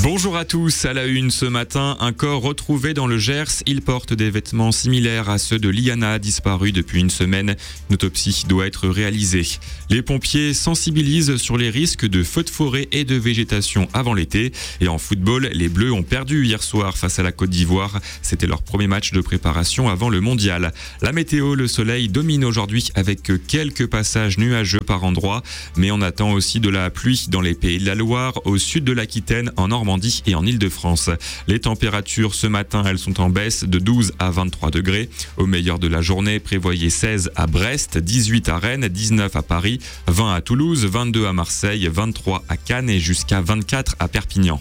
Bonjour à tous, à la une ce matin, un corps retrouvé dans le Gers. Il porte des vêtements similaires à ceux de Liana, disparue depuis une semaine. Une autopsie doit être réalisée. Les pompiers sensibilisent sur les risques de feux de forêt et de végétation avant l'été. Et en football, les Bleus ont perdu hier soir face à la Côte d'Ivoire. C'était leur premier match de préparation avant le mondial. La météo, le soleil domine aujourd'hui avec quelques passages nuageux par endroits. Mais on attend aussi de la pluie dans les Pays de la Loire, au sud de l'Aquitaine, en Normandie et en Île-de-France. Les températures ce matin, elles sont en baisse de 12 à 23 degrés. Au meilleur de la journée, prévoyez 16 à Brest, 18 à Rennes, 19 à Paris, 20 à Toulouse, 22 à Marseille, 23 à Cannes et jusqu'à 24 à Perpignan.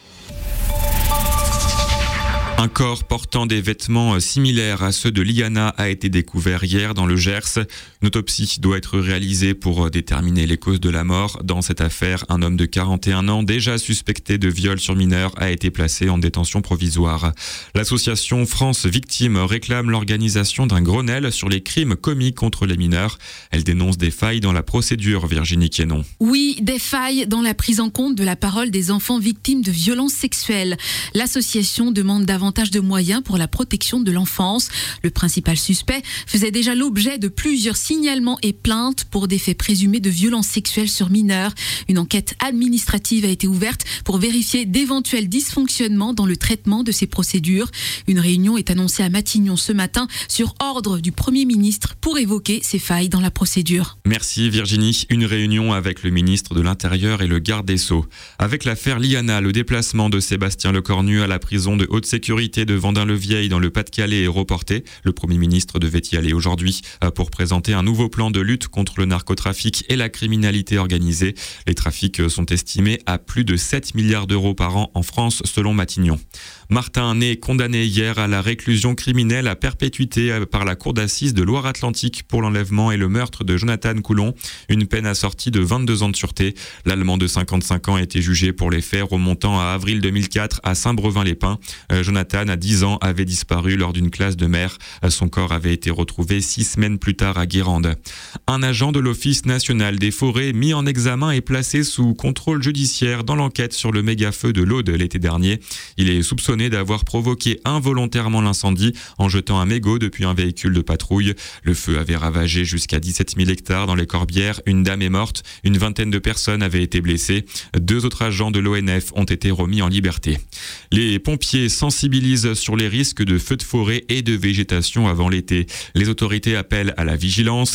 Un corps portant des vêtements similaires à ceux de Liana a été découvert hier dans le Gers. Une autopsie doit être réalisée pour déterminer les causes de la mort. Dans cette affaire, un homme de 41 ans, déjà suspecté de viol sur mineur, a été placé en détention provisoire. L'association France Victimes réclame l'organisation d'un Grenelle sur les crimes commis contre les mineurs. Elle dénonce des failles dans la procédure, Virginie Quénon. Oui, des failles dans la prise en compte de la parole des enfants victimes de violences sexuelles. L'association demande davantage de moyens pour la protection de l'enfance. Le principal suspect faisait déjà l'objet de plusieurs signalements et plaintes pour des faits présumés de violences sexuelles sur mineurs. Une enquête administrative a été ouverte pour vérifier d'éventuels dysfonctionnements dans le traitement de ces procédures. Une réunion est annoncée à Matignon ce matin sur ordre du Premier ministre pour évoquer ces failles dans la procédure. Merci Virginie. Une réunion avec le ministre de l'Intérieur et le garde des Sceaux. Avec l'affaire Liana, le déplacement de Sébastien Lecornu à la prison de haute sécurité de Vendin-le-Vieil dans le Pas-de-Calais est reporté. Le Premier ministre devait y aller aujourd'hui pour présenter un nouveau plan de lutte contre le narcotrafic et la criminalité organisée. Les trafics sont estimés à plus de 7 milliards d'euros par an en France, selon Matignon. Martin Ney, condamné hier à la réclusion criminelle à perpétuité par la cour d'assises de Loire-Atlantique pour l'enlèvement et le meurtre de Jonathan Coulon. Une peine assortie de 22 ans de sûreté. L'Allemand de 55 ans a été jugé pour les faits remontant à avril 2004 à Saint-Brevin-les-Pins. Jonathan, à 10 ans, avait disparu lors d'une classe de mer. Son corps avait été retrouvé 6 semaines plus tard à Guérande. Un agent de l'Office national des forêts mis en examen et placé sous contrôle judiciaire dans l'enquête sur le méga-feu de l'Aude l'été dernier. Il est soupçonné d'avoir provoqué involontairement l'incendie en jetant un mégot depuis un véhicule de patrouille. Le feu avait ravagé jusqu'à 17 000 hectares dans les Corbières. Une dame est morte. Une vingtaine de personnes avaient été blessées. 2 autres agents de l'ONF ont été remis en liberté. Les pompiers sensibilisent sur les risques de feux de forêt et de végétation avant l'été. Les autorités appellent à la vigilance.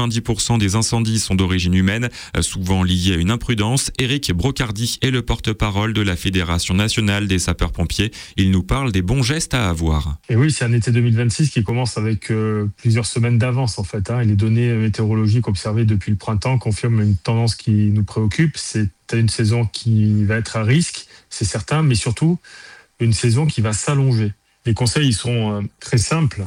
90% des incendies sont d'origine humaine, souvent liés à une imprudence. Éric Brocardi est le porte-parole de la Fédération nationale des sapeurs-pompiers. Il nous parle des bons gestes à avoir. Et oui, c'est un été 2026 qui commence avec plusieurs semaines d'avance en fait. Et les données météorologiques observées depuis le printemps confirment une tendance qui nous préoccupe. C'est une saison qui va être à risque, c'est certain, mais surtout une saison qui va s'allonger. Les conseils sont très simples.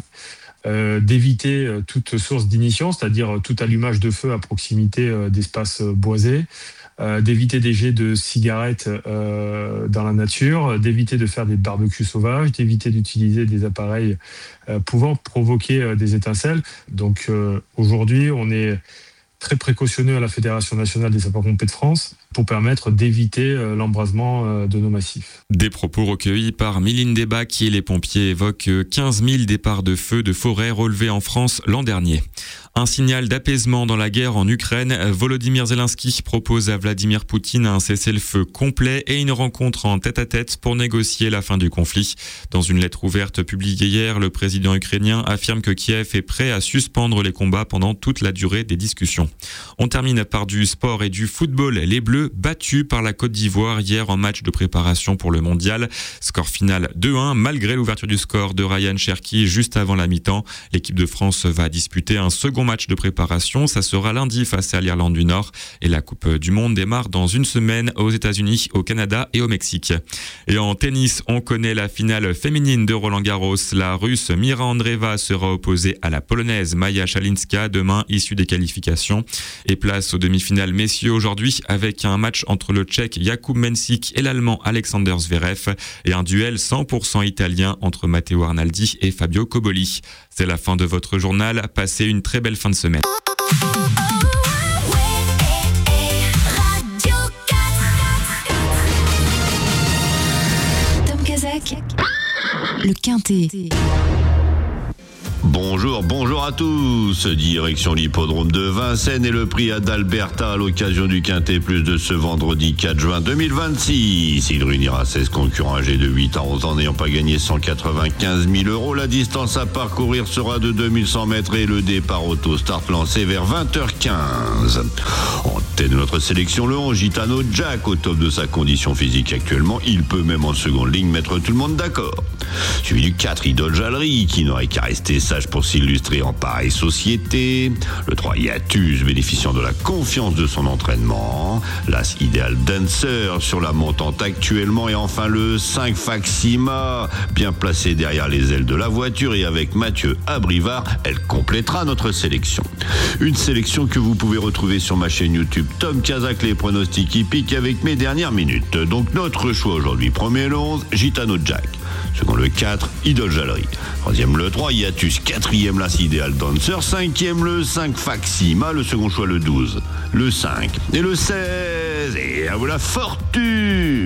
D'éviter toute source d'ignition, c'est-à-dire tout allumage de feu à proximité d'espaces boisés, d'éviter des jets de cigarettes dans la nature, d'éviter de faire des barbecues sauvages, d'éviter d'utiliser des appareils pouvant provoquer des étincelles. Donc aujourd'hui, on est très précautionneux à la Fédération nationale des sapeurs-pompiers de France pour permettre d'éviter l'embrasement de nos massifs. Des propos recueillis par Mylène Debat qui, les pompiers, évoquent 15 000 départs de feux de forêt relevés en France l'an dernier. Un signal d'apaisement dans la guerre en Ukraine. Volodymyr Zelensky propose à Vladimir Poutine un cessez-le-feu complet et une rencontre en tête-à-tête pour négocier la fin du conflit. Dans une lettre ouverte publiée hier, le président ukrainien affirme que Kiev est prêt à suspendre les combats pendant toute la durée des discussions. On termine par du sport et du football. Les Bleus battus par la Côte d'Ivoire hier en match de préparation pour le mondial. Score final 2-1 malgré l'ouverture du score de Ryan Cherki juste avant la mi-temps. L'équipe de France va disputer un second match de préparation. Ça sera lundi face à l'Irlande du Nord. Et la Coupe du Monde démarre dans une semaine aux États-Unis, au Canada et au Mexique. Et en tennis, on connaît la finale féminine de Roland-Garros. La Russe Mira Andreeva sera opposée à la Polonaise Maja Szalinska demain, issue des qualifications. Et place aux demi-finales messieurs aujourd'hui avec un match entre le Tchèque Jakub Mensik et l'Allemand Alexander Zverev et un duel 100% italien entre Matteo Arnaldi et Fabio Coboli. C'est la fin de votre journal. Passez une très belle fin de semaine. le Quintet. Bonjour à tous. Direction l'hippodrome de Vincennes et le prix Adalberta à l'occasion du Quintet Plus de ce vendredi 4 juin 2026. Il réunira 16 concurrents âgés de 8 ans 11 ans n'ayant pas gagné 195 000 €. La distance à parcourir sera de 2100 mètres et le départ auto-start lancé vers 20h15. En tête de notre sélection, le 11 Gitano Jack, au top de sa condition physique actuellement. Il peut même en seconde ligne mettre tout le monde d'accord. Suivi du 4 Idole Jallery, qui n'aurait qu'à rester sage pour s'illustrer en pareille société. Le 3 Hiatus, bénéficiant de la confiance de son entraînement. L'As Ideal Dancer sur la montante actuellement. Et enfin le 5 Faxima, bien placé derrière les ailes de la voiture. Et avec Mathieu Abrivard, elle complétera notre sélection. Une sélection que vous pouvez retrouver sur ma chaîne YouTube Tom Kazak, les pronostics hippiques avec mes dernières minutes. Donc notre choix aujourd'hui, premier le 11 Gitano Jack. Second le 4, Idole Jallery. Troisième le 3, Hiatus. Quatrième l'As Ideal Dancer. Cinquième le 5 Faxima. Le second choix le 12, le 5 et le 16. Et à vous la fortune!